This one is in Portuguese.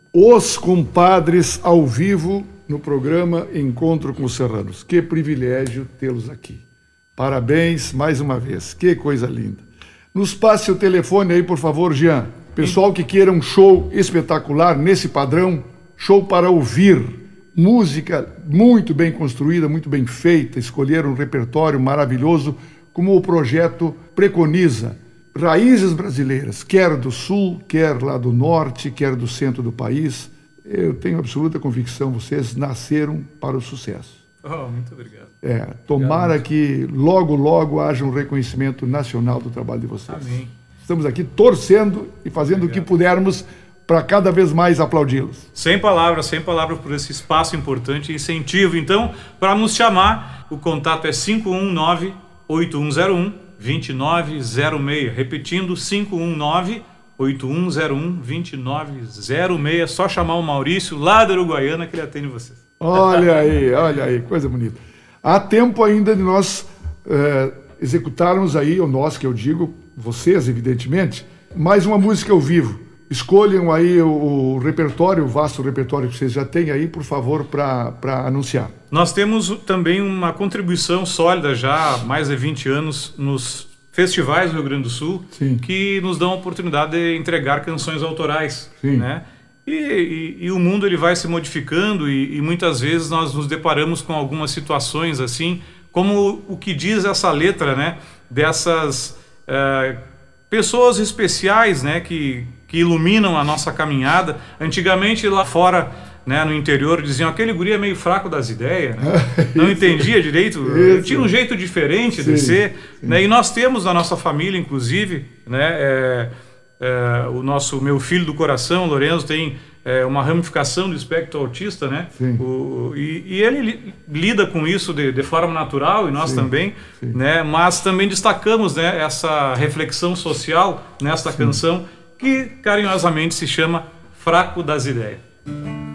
Os compadres ao vivo no programa Encontro com os Serranos. Que privilégio tê-los aqui. Parabéns mais uma vez. Que coisa linda. Nos passe o telefone aí, por favor, Jean. Pessoal que queira um show espetacular nesse padrão, show para ouvir, música muito bem construída, muito bem feita, escolheram um repertório maravilhoso, como o projeto preconiza. Raízes brasileiras, quer do sul, quer lá do norte, quer do centro do país. Eu tenho absoluta convicção, vocês nasceram para o sucesso. Muito obrigado. Tomara que logo, logo haja um reconhecimento nacional do trabalho de vocês. Amém. Estamos aqui torcendo e fazendo o que pudermos para cada vez mais aplaudi-los. Sem palavras por esse espaço importante e incentivo. Então, para nos chamar, o contato é 519-8101-2906. Repetindo, 519-8101-2906. Só chamar o Maurício, lá da Uruguaiana, que ele atende vocês. Olha aí, coisa bonita. Há tempo ainda de nós executarmos aí, ou nós que eu digo, vocês evidentemente, mais uma música ao vivo. Escolham aí o repertório, o vasto repertório que vocês já têm aí, por favor, para anunciar. Nós temos também uma contribuição sólida já há mais de 20 anos nos festivais do Rio Grande do Sul, Sim. que nos dão a oportunidade de entregar canções autorais, Sim. né? E o mundo ele vai se modificando e muitas vezes nós nos deparamos com algumas situações assim, como o que diz essa letra, né? Dessas pessoas especiais, né? Que iluminam a nossa caminhada. Antigamente lá fora, né, no interior, diziam aquele guri é meio fraco das ideias, né? Não entendia direito, tinha um jeito diferente de ser, né? E nós temos na nossa família, inclusive, né, meu filho do coração, Lorenzo, tem uma ramificação do espectro autista, né? E ele lida com isso de forma natural, e nós também, né? Mas também destacamos, né, essa reflexão social nesta canção, que carinhosamente se chama Fraco das Ideias.